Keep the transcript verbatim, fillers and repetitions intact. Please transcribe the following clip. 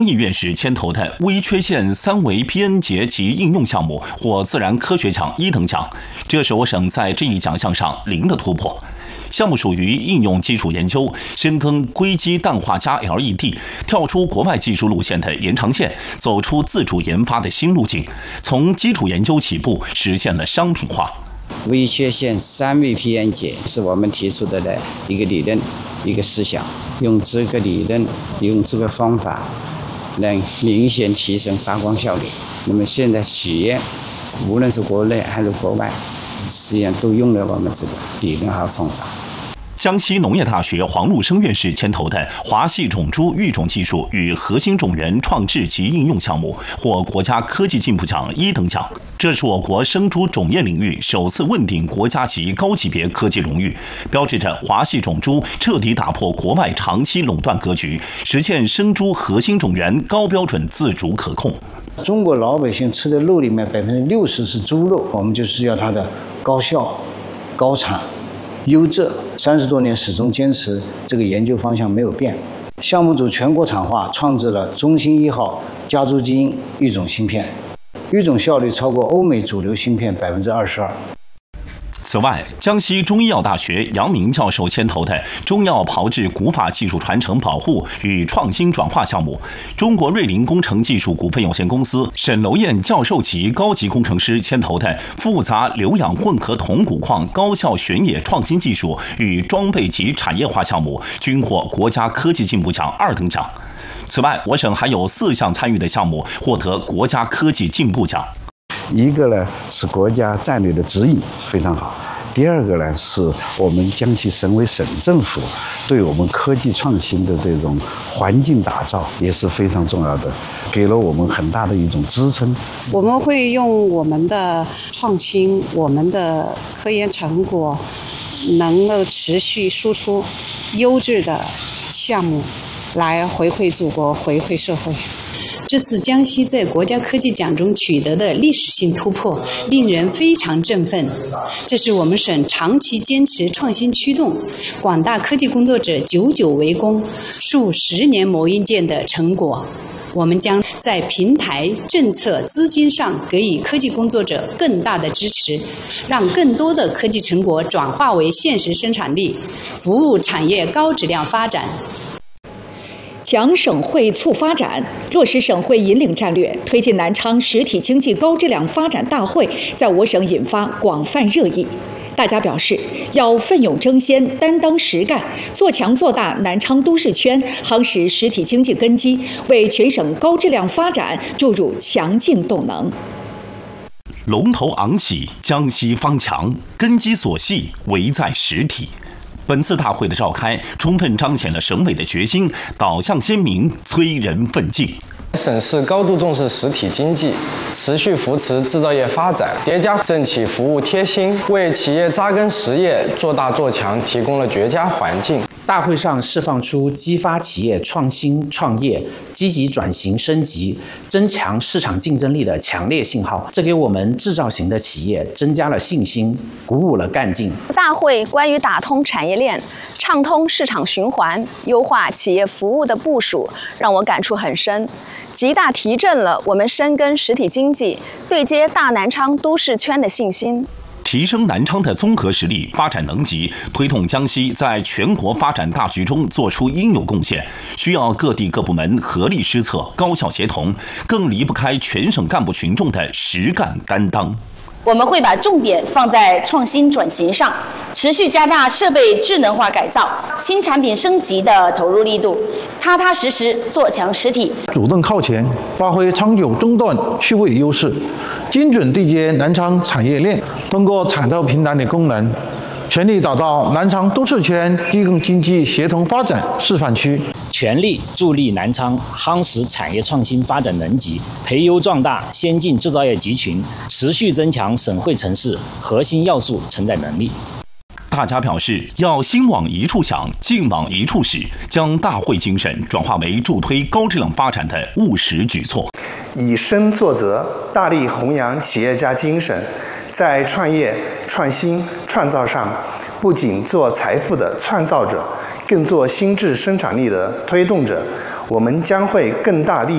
议院士牵头的微缺陷三维编节及应用项目获自然科学奖一等奖，这是我省在这一奖项上零的突破。项目属于应用基础研究，深耕硅基氮化镓 L E D， 跳出国外技术路线的延长线，走出自主研发的新路径，从基础研究起步，实现了商品化。 微缺陷三维编节是我们提出的的一个理论，一个思想，用这个理论，用这个方法，能明显提升发光效率。那么现在企业，无论是国内还是国外，实际上都用了我们这个理论和方法。 江西农业大学黄禄生院士牵头的华系种株育种技术与核心种源创制及应用项目获国家科技进步奖一等奖，这是我国生猪种业领域首次问鼎国家级高级别科技荣誉，标志着华系种株彻底打破国外长期垄断格局，实现生猪核心种源高标准自主可控。 中国老百姓吃的肉里面百分之六十是猪肉，我们就是要它的高效、高产、优质。三十多年始终坚持这个研究方向没有变。项目组全国产化，创制了中兴一号家族基因育种芯片，育种效率超过欧美主流芯片百分之二十二。 此外，江西中医药大学杨明教授牵头的中药炮制古法技术传承保护与创新转化项目，中国瑞林工程技术股份有限公司沈楼燕教授级高级工程师牵头的复杂流氧混合铜钴矿高效旋冶创新技术与装备及产业化项目，均获国家科技进步奖二等奖。此外，我省还有四项参与的项目获得国家科技进步奖。 一个呢是国家战略的指引非常好，第二个呢是我们江西省委省政府对我们科技创新的这种环境打造也是非常重要的，给了我们很大的一种支撑。 我们会用我们的创新，我们的科研成果，能够持续输出优质的项目，来回馈祖国，回馈社会。 这次江西在国家科技奖中取得的历史性突破，令人非常振奋。这是我们省长期坚持创新驱动，广大科技工作者久久为功，数十年磨一剑的成果。我们将在平台、政策、资金上给予科技工作者更大的支持，让更多的科技成果转化为现实生产力，服务产业高质量发展。 强省会促发展，落实省会引领战略，推进南昌实体经济高质量发展大会在我省引发广泛热议。大家表示，要奋勇争先、担当实干，做强做大南昌都市圈，夯实实体经济根基，为全省高质量发展注入强劲动能。 龙头昂起，江西方强，根基所系，唯在实体。本次大会的召开，充分彰显了省委的决心，导向鲜明，催人奋进。 省市高度重视实体经济，持续扶持制造业发展，叠加政企服务贴心，为企业扎根实业、做大做强提供了绝佳环境。 大会上释放出激发企业创新创业、积极转型升级、增强市场竞争力的强烈信号，这给我们制造型的企业增加了信心，鼓舞了干劲。 大会关于打通产业链、畅通市场循环、优化企业服务的部署，让我感触很深，极大提振了我们深耕实体经济、对接大南昌都市圈的信心。 提升南昌的综合实力、发展能级，推动江西在全国发展大局中做出应有贡献，需要各地各部门合力施策、高效协同，更离不开全省干部群众的实干担当。 我们会把重点放在创新转型上，持续加大设备智能化改造、新产品升级的投入力度，踏踏实实做强实体， 主动靠前，发挥长久中段趣味优势，精准对接南昌产业链，通过产道平台的功能，全力打造南昌都市圈低供经济协同发展示范区， 全力助力南昌夯实产业创新发展能级，培优壮大先进制造业集群，持续增强省会城市核心要素承载能力。 大家表示要心往一处想，劲往一处使，将大会精神转化为助推高质量发展的务实举措， 以身作则，大力弘扬企业家精神，在创业、创新、创造上，不仅做财富的创造者，更做新质生产力的推动者。我们将会更大力